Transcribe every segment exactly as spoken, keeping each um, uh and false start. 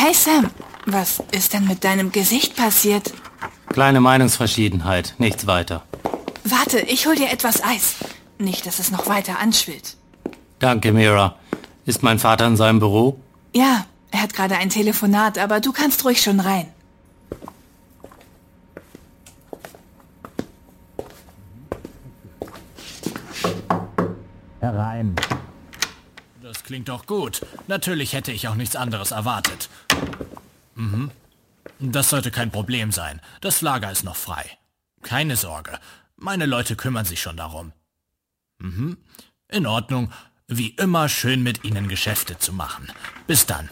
Hey Sam, was ist denn mit deinem Gesicht passiert? Kleine Meinungsverschiedenheit, nichts weiter. Warte, ich hol dir etwas Eis. Nicht, dass es noch weiter anschwillt. Danke, Mira. Ist mein Vater in seinem Büro? Ja, er hat gerade ein Telefonat, aber du kannst ruhig schon rein. Herein. Das klingt doch gut. Natürlich hätte ich auch nichts anderes erwartet. Mhm. Das sollte kein Problem sein. Das Lager ist noch frei. Keine Sorge. Meine Leute kümmern sich schon darum. Mhm. In Ordnung. Wie immer schön mit Ihnen Geschäfte zu machen. Bis dann.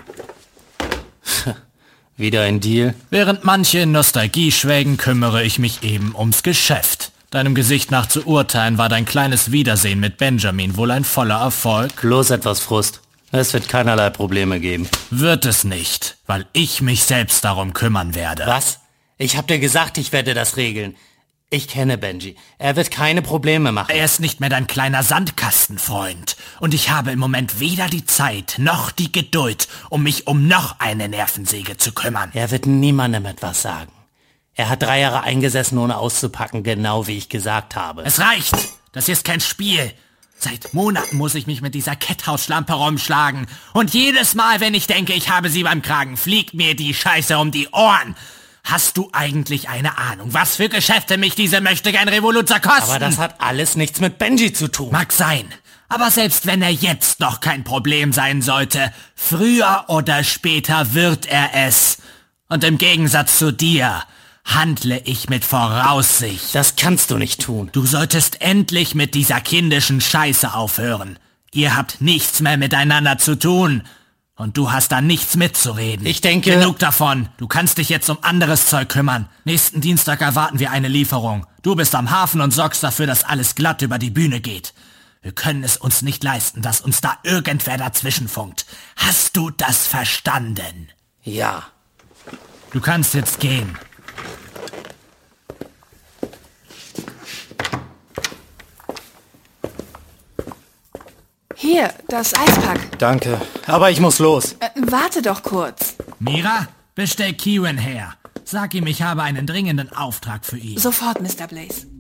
Wieder ein Deal? Während manche in Nostalgie schwelgen, kümmere ich mich eben ums Geschäft. Deinem Gesicht nach zu urteilen, war dein kleines Wiedersehen mit Benjamin wohl ein voller Erfolg? Bloß etwas Frust. Es wird keinerlei Probleme geben. Wird es nicht, weil ich mich selbst darum kümmern werde. Was? Ich hab dir gesagt, ich werde das regeln. Ich kenne Benji. Er wird keine Probleme machen. Er ist nicht mehr dein kleiner Sandkastenfreund. Und ich habe im Moment weder die Zeit noch die Geduld, um mich um noch eine Nervensäge zu kümmern. Er wird niemandem etwas sagen. Er hat drei Jahre eingesessen, ohne auszupacken, genau wie ich gesagt habe. Es reicht! Das hier ist kein Spiel. Seit Monaten muss ich mich mit dieser Ketthausschlampe rumschlagen. Und jedes Mal, wenn ich denke, ich habe sie beim Kragen, fliegt mir die Scheiße um die Ohren. Hast du eigentlich eine Ahnung, was für Geschäfte mich diese Möchtegern-Revoluzer kosten? Aber das hat alles nichts mit Benji zu tun. Mag sein. Aber selbst wenn er jetzt noch kein Problem sein sollte, früher oder später wird er es. Und im Gegensatz zu dir handle ich mit Voraussicht. Das kannst du nicht tun. Du solltest endlich mit dieser kindischen Scheiße aufhören. Ihr habt nichts mehr miteinander zu tun. Und du hast da nichts mitzureden. Ich denke... Genug davon. Du kannst dich jetzt um anderes Zeug kümmern. Nächsten Dienstag erwarten wir eine Lieferung. Du bist am Hafen und sorgst dafür, dass alles glatt über die Bühne geht. Wir können es uns nicht leisten, dass uns da irgendwer dazwischenfunkt. Hast du das verstanden? Ja. Du kannst jetzt gehen. Hier, das Eispack. Danke, aber ich muss los. Äh, warte doch kurz. Mira, bestell Kieran her. Sag ihm, ich habe einen dringenden Auftrag für ihn. Sofort, Mister Blaze.